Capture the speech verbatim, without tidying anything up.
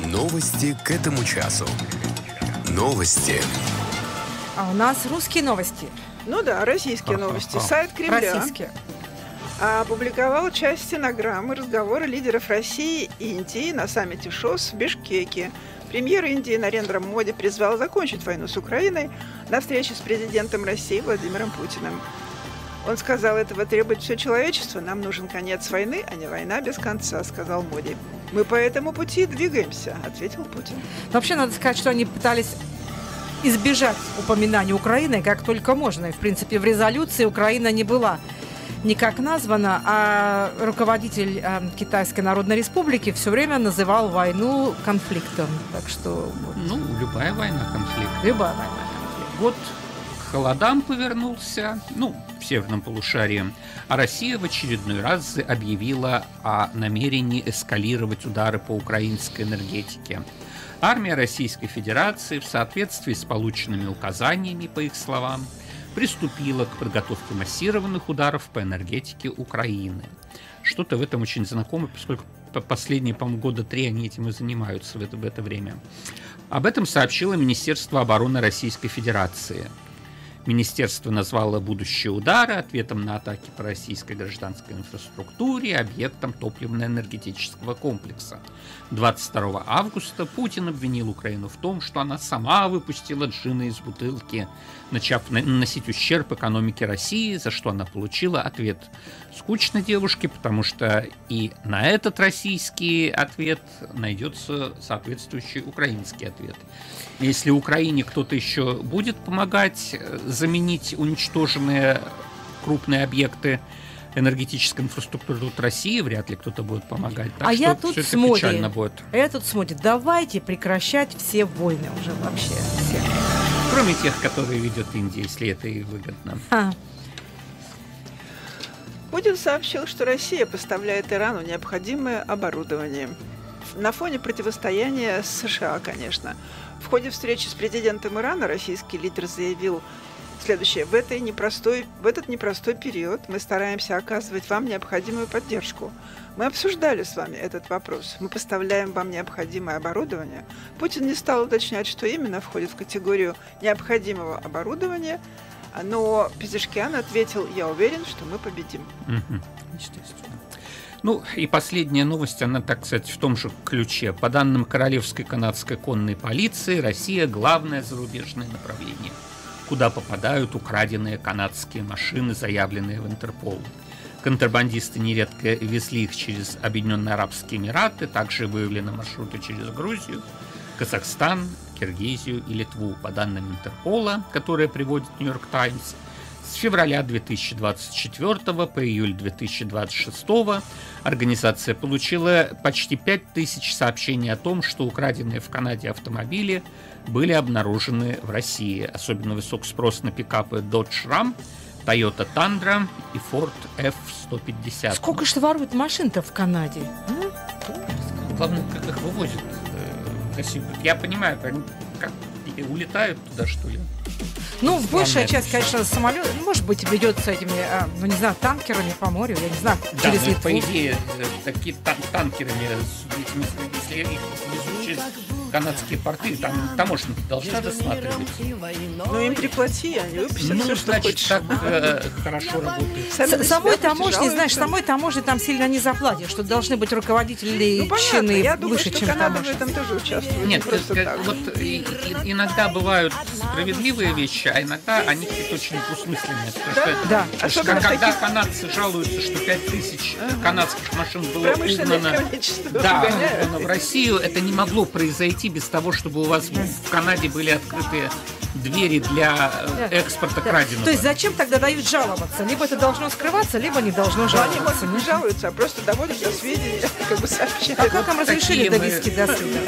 Новости к этому часу. Новости. А у нас русские новости. Ну да, российские А-а-а. новости. Сайт Кремля Российские. опубликовал часть стенограммы разговора лидеров России и Индии на саммите ШОС в Бишкеке. Премьер Индии Нарендра Моди призвал закончить войну с Украиной на встрече с президентом России Владимиром Путиным. Он сказал, этого требует все человечество, нам нужен конец войны, а не война без конца, сказал Моди. Мы по этому пути двигаемся, ответил Путин. Но вообще надо сказать, что они пытались избежать упоминания Украины как только можно. И, в принципе, в резолюции Украина не была никак названа, а руководитель э, Китайской Народной Республики все время называл войну конфликтом. Так что... Вот. Ну, любая война конфликт. Любая война конфликт. Вот к холодам повернулся, ну, в северном полушарии, а Россия в очередной раз объявила о намерении эскалировать удары по украинской энергетике. Армия Российской Федерации в соответствии с полученными указаниями, по их словам, приступила к подготовке массированных ударов по энергетике Украины. Что-то в этом очень знакомо, поскольку последние, по-моему, года три они этим и занимаются в это, в это время. Об этом сообщило Министерство обороны Российской Федерации. Министерство назвало будущие удары ответом на атаки по российской гражданской инфраструктуре и объектам топливно-энергетического комплекса. двадцать второго августа Путин обвинил Украину в том, что она сама выпустила джина из бутылки, начав наносить ущерб экономике России, за что она получила ответ. Скучно девушке, потому что и на этот российский ответ найдется соответствующий украинский ответ. Если Украине кто-то еще будет помогать заменить уничтоженные крупные объекты энергетической инфраструктуры, тут России вряд ли кто-то будет помогать. Так а что я тут все это смотрю, печально будет. Я тут смотрю, давайте прекращать все войны уже вообще. Все. Кроме тех, которые ведет Индия, если это и выгодно. А. Путин сообщил, что Россия поставляет Ирану необходимое оборудование. На фоне противостояния с США, конечно. В ходе встречи с президентом Ирана российский лидер заявил следующее. В, этой непростой, в этот непростой период мы стараемся оказывать вам необходимую поддержку. Мы обсуждали с вами этот вопрос. Мы поставляем вам необходимое оборудование. Путин не стал уточнять, что именно входит в категорию необходимого оборудования, но Пезешкиан ответил, я уверен, что мы победим. Угу. Естественно. Ну, и последняя новость, она, так сказать, в том же ключе. По данным Королевской канадской конной полиции, Россия – главное зарубежное направление, куда попадают украденные канадские машины, заявленные в Интерпол. Контрабандисты нередко везли их через Объединенные Арабские Эмираты, также выявлены маршруты через Грузию, Казахстан, Киргизию и Литву. По данным Интерпола, которые приводит Нью-Йорк Таймс, с февраля две тысячи двадцать четвёртого по июль две тысячи двадцать шестого организация получила почти пять тысяч сообщений о том, что украденные в Канаде автомобили были обнаружены в России. Особенно высок спрос на пикапы Dodge Ram, Toyota Tundra и Ford эф сто пятьдесят. Сколько ж воруют машин-то в Канаде? Главное, как их вывозят в Россию. Я понимаю, они как улетают туда, что ли? Ну, большая часть, конечно, самолетов, может быть, ведет с этими, ну, не знаю, танкерами по морю, я не знаю, да, через ну, Литву. по идее, такие тан- танкерами, если их везут через канадские порты, там таможня должна досматривать. Ну, им приплати, они выпустят Ну, все, что значит, хочешь. так э, хорошо работает. Сами на С- самой себя таможни, жалуются. знаешь, самой таможни там сильно не заплатишь, что должны быть руководители Ну, понятно, чины я думаю, выше, что чем Канада в таможня. этом тоже участвует. Нет, не просто э, так. вот и- и- иногда бывают справедливые вещи, а иногда они какие-то очень двусмысленные. Потому Да? что, Да. потому что Особенно в когда таких- канадцы жалуются, что пять тысяч канадских машин было Промышленное угнано, количество да, угоняют. угнано в Россию, это не могло произойти без того, чтобы у вас в Канаде были открыты двери для э, экспорта Да. краденого. То есть зачем тогда дают жаловаться? Либо это должно скрываться, либо не должно Но они, жаловаться. может, не жалуются, а просто доводят до сведения, как бы сообщают. А как им Вот разрешили такие мы- довести до суда?